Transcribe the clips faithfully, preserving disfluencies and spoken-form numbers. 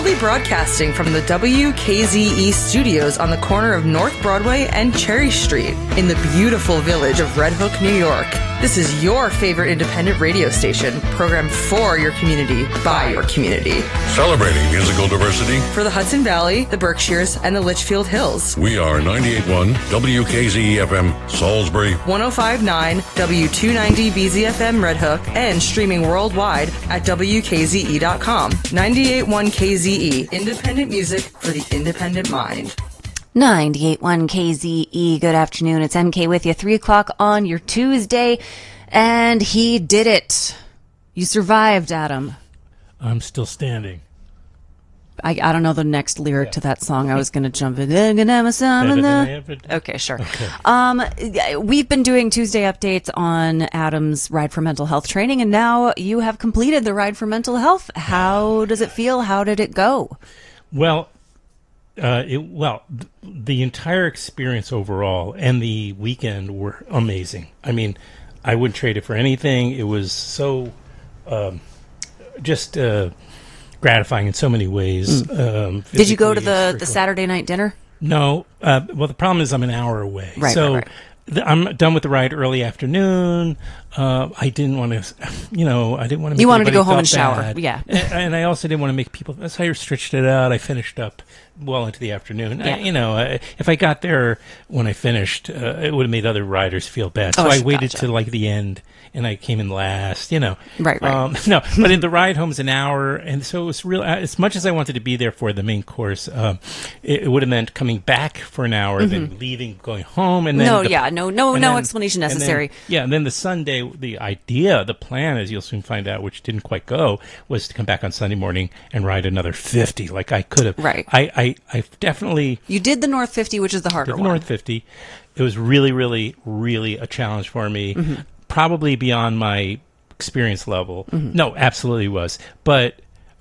Proudly broadcasting from the W K Z E studios on the corner of North Broadway and Cherry Street in the beautiful village of Red Hook, New York. This is your favorite independent radio station, programmed for your community, by your community. Celebrating musical diversity for the Hudson Valley, the Berkshires, and the Litchfield Hills. We are ninety-eight point one W K Z E F M, Salisbury. one oh five point nine W two ninety B Z F M Red Hook, and streaming worldwide at W K Z E dot com. ninety-eight point one K Z E, independent music for the independent mind. ninety-eight point one K Z E, good afternoon. It's M K with you, three o'clock on your Tuesday, and he did it. You survived, Adam. I'm still standing. I, I don't know the next lyric yeah. to that song. I was going to jump in. Okay, sure. Okay. Um, we've been doing Tuesday updates on Adam's Ride for Mental Health training, and now you have completed the Ride for Mental Health. How does it feel? How did it go? Well, uh, it, well, th- the entire experience overall and the weekend were amazing. I mean, I wouldn't trade it for anything. It was so um, just... Uh, gratifying in so many ways. Mm. Um, Did you go to the, the Saturday night dinner? No. Uh, well, the problem is I'm an hour away. Right, so right, right. The, I'm done with the ride early afternoon. Uh, I didn't want to, you know, I didn't want to make You wanted to go feel home and shower. bad. Yeah. and, and I also didn't want to make people, that's how I stretched it out. I finished up well into the afternoon. Yeah. I, you know, I, if I got there when I finished, uh, it would have made other riders feel bad. So oh, I waited gotcha. to like the end. And I came in last, you know. Right, right. Um, no, but in the ride home is an hour, and so it was real. As much as I wanted to be there for the main course, um, it, it would have meant coming back for an hour, mm-hmm. then leaving, going home, and then no, the, yeah, no, no, no then, explanation necessary. Then, yeah, and then the Sunday, the idea, the plan, as you'll soon find out, which didn't quite go, was to come back on Sunday morning and ride another fifty. Like I could have. Right. I, I, I definitely. You did the North fifty, which is the harder did the one. North fifty. It was really, really, really a challenge for me. Mm-hmm. Probably beyond my experience level. Mm-hmm. No, absolutely was. But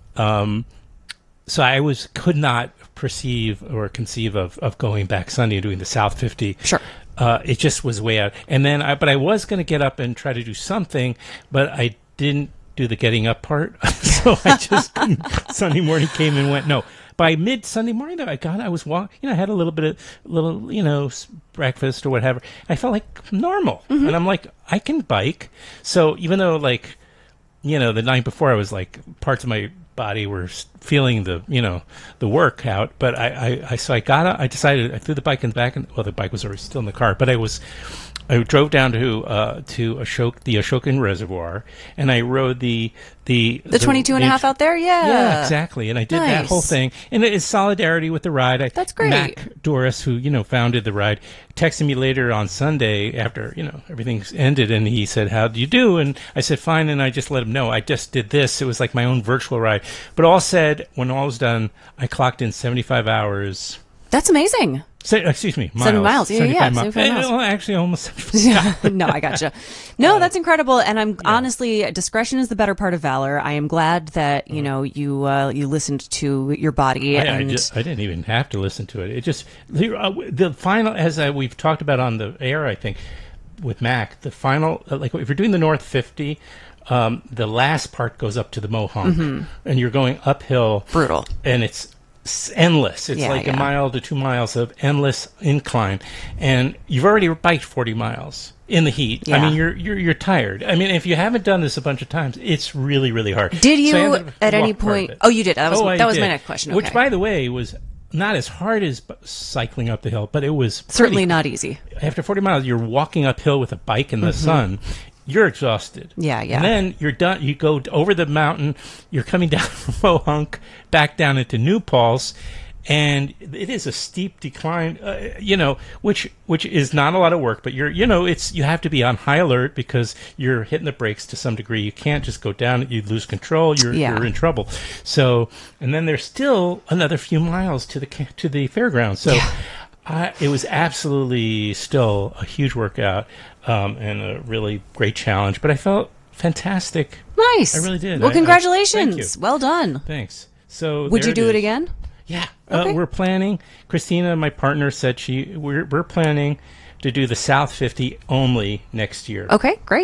um, so I was could not perceive or conceive of, of going back Sunday and doing the South fifty. Sure. Uh, it just was way out. And then, I, but I was going to get up and try to do something, but I didn't do the getting up part. So I just Sunday morning came and went. No. By mid Sunday morning, though, I got, I was walking, you know, I had a little bit of, little, you know, breakfast or whatever. I felt like normal. Mm-hmm. And I'm like, I can bike. So even though, like, you know, the night before I was like, parts of my body were feeling the, you know, the workout. But I, I, I so I got out, I decided, I threw the bike in the back, and, well, the bike was already still in the car, but I was, I drove down to uh, to Ashok, the Ashokan Reservoir, and I rode the the the twenty-two and a half out there. Yeah, yeah, exactly. And I did nice. that whole thing, and it is solidarity with the ride. I, That's great. Mac Doris, who you know founded the ride, texted me later on Sunday after you know everything's ended, and he said, "How do you do?" And I said, "Fine." And I just let him know I just did this. It was like my own virtual ride. But all said, when all was done, I clocked in seventy-five hours. That's amazing. Say, excuse me, miles. Seven miles, yeah, yeah, mi- seventy-five miles. Well, actually, almost. Yeah. No, I gotcha. No, uh, that's incredible, and I'm yeah. honestly, discretion is the better part of valor. I am glad that you know you uh, you listened to your body. I, and I, just, I didn't even have to listen to it. It just the, uh, the final, as uh, we've talked about on the air, I think with Mac, the final, uh, like if you're doing the North fifty. Um, the last part goes up to the Mohonk, mm-hmm. and you're going uphill. Brutal, and it's. endless. It's yeah, like yeah. a mile to two miles of endless incline, and you've already biked forty miles in the heat. Yeah. I mean, you're you're you're tired. I mean, if you haven't done this a bunch of times, it's really really hard. Did you so at any point? Oh, you did. That was oh, that I was did. my next question. Okay. Which, by the way, was not as hard as cycling up the hill, but it was certainly pretty, not easy. After forty miles, you're walking uphill with a bike in the mm-hmm. sun. You're exhausted. Yeah, yeah. And then you're done. You go over the mountain. You're coming down from Mohonk back down into New Paltz. And it is a steep decline, uh, you know, which which is not a lot of work, but you're, you know, it's you have to be on high alert because you're hitting the brakes to some degree. You can't just go down; you lose control. You're yeah. you're in trouble. So, and then there's still another few miles to the to the fairgrounds. So, yeah. I, it was absolutely still a huge workout um, and a really great challenge. But I felt fantastic. Nice. I really did. Well, I, congratulations. I, thank you. Well done. Thanks. So, would you it do is. it again? Yeah, okay. uh, we're planning. Christina, my partner, said she we're we're planning to do the South fifty only next year. Okay, great.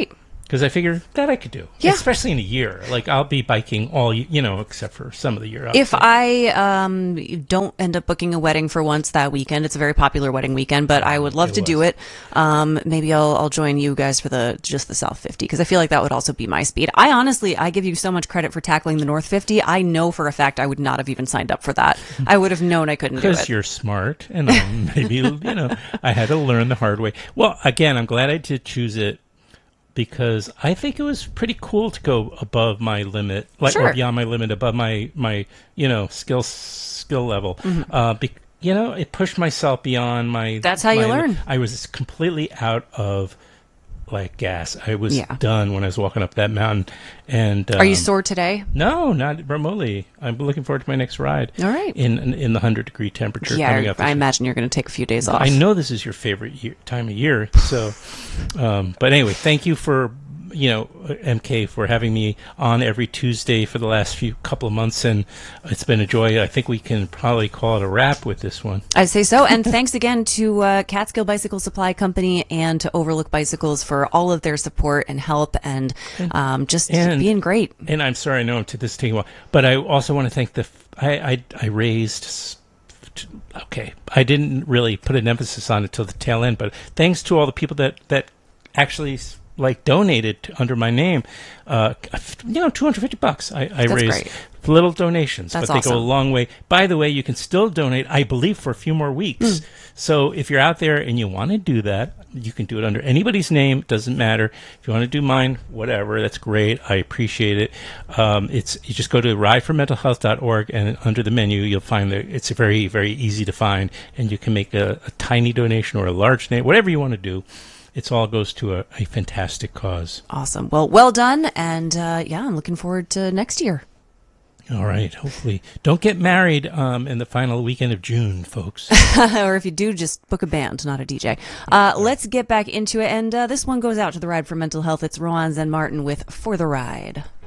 Because I figure that I could do, Yeah. especially in a year. Like I'll be biking all, y- you know, except for some of the year. If I um, don't end up booking a wedding for once that weekend, it's a very popular wedding weekend, but I would love It to do was. it. Um, maybe I'll I'll join you guys for the just the South fifty because I feel like that would also be my speed. I honestly, I give you so much credit for tackling the North fifty. I know for a fact I would not have even signed up for that. I would have known I couldn't do Because it. you're smart, and I'm maybe you know I had to learn the hard way. Well, again, I'm glad I did choose it because I think it was pretty cool to go above my limit, like Sure. or beyond my limit, above my my you know skill skill level. Mm-hmm. Uh, be, you know, it pushed myself beyond my. That's how you my- learn. I was completely out of like gas. I was Yeah. done when I was walking up that mountain. And Are you um, sore today? No, not remotely. I'm looking forward to my next ride. All right. In in, in the hundred degree temperature Yeah, coming up. this I week. imagine you're going to take a few days off. I know this is your favorite year, time of year. So, um, but anyway, thank you for you know M K for having me on every Tuesday for the last few couple of months, and it's been a joy. I think we can probably call it a wrap with this one. I'd say so. And thanks again to uh, Catskill Bicycle Supply Company and to Overlook Bicycles for all of their support and help and um, just and- being great. And I'm sorry, I know to this taking a while, but I also want to thank the f- I I, I raised. s- t- Okay, I didn't really put an emphasis on it till the tail end, but thanks to all the people that that actually s- like donated to, under my name, uh, you know, two hundred fifty bucks. I, I That's raised great. little donations, That's but they awesome. go a long way. By the way, you can still donate, I believe, for a few more weeks. Hmm. So if you're out there and you want to do that, you can do it under anybody's name. It doesn't matter. If you want to do mine, whatever, that's great. I appreciate it. Um, it's you just go to ride for mental health dot org, and under the menu, you'll find that it's very, very easy to find, and you can make a, a tiny donation or a large name, whatever you want to do. It all goes to a, a fantastic cause. Awesome. Well, well done. And uh, yeah, I'm looking forward to next year. All right. Hopefully, don't get married um, in the final weekend of June, folks. Or if you do, just book a band, not a D J. Uh, let's get back into it. And uh, this one goes out to the Ride for Mental Health. It's Rowan Zen Martin with For the Ride.